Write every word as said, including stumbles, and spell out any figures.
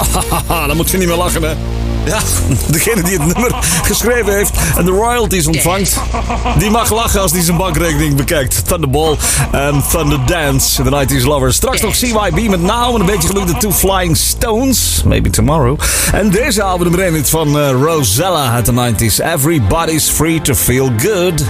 Dan moet je niet meer lachen, hè. Ja, degene die het nummer geschreven heeft en de royalties ontvangt, die mag lachen als hij zijn bankrekening bekijkt. Thunderball en Thunderdance, The nineties Lovers. Straks nog C Y B met Now en een beetje geluk de Two Flying Stones. Maybe Tomorrow. En deze album nummer één van uh, Rosella uit de nineties. Everybody's free to feel good.